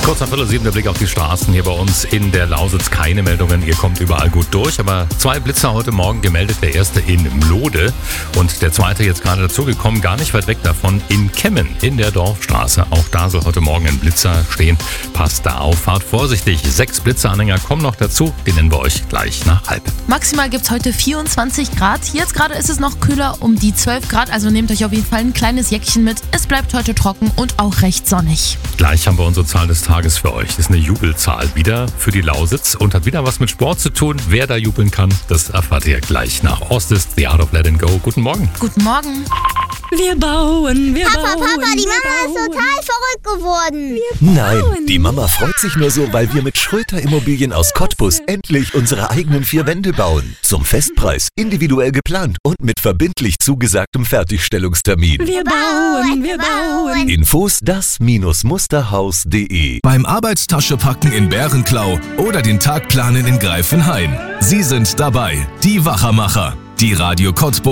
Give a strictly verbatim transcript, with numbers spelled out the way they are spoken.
Kurz nach Viertel sieben der Blick auf die Straßen hier bei uns in der Lausitz. Keine Meldungen, ihr kommt überall gut durch. Aber zwei Blitzer heute Morgen gemeldet. Der erste in Mlode und der zweite jetzt gerade dazugekommen, gar nicht weit weg davon in Kemmen in der Dorfstraße. Auch da soll heute Morgen ein Blitzer stehen. Passt da auf, fahrt vorsichtig. Sechs Blitzeranhänger kommen noch dazu. Die nennen wir euch gleich nach halb. Maximal gibt es heute vierundzwanzig Grad. Jetzt gerade ist es noch kühler, um die zwölf Grad. Also nehmt euch auf jeden Fall ein kleines Jäckchen mit. Es bleibt heute trocken und auch recht sonnig. Gleich haben wir unsere Zahl des Tages für euch. Das ist eine Jubelzahl wieder für die Lausitz und hat wieder was mit Sport zu tun. Wer da jubeln kann, das erfahrt ihr gleich nach Ost ist The Art of Letting Go. Guten Morgen. Guten Morgen. Wir bauen, wir Papa, bauen. Papa, die wir Mama bauen. ist total verrückt geworden. Nein, die Mama freut sich nur so, weil wir mit Schröter Immobilien aus Cottbus endlich unsere eigenen vier Wände bauen. Zum Festpreis, individuell geplant und mit verbindlich zugesagtem Fertigstellungstermin. Wir bauen, wir bauen. Infos das Musterhaus punkt de. Beim Arbeitstasche-Packen in Bärenklau oder den Tag planen in Greifenhain. Sie sind dabei, die Wachermacher, die Radio Cottbus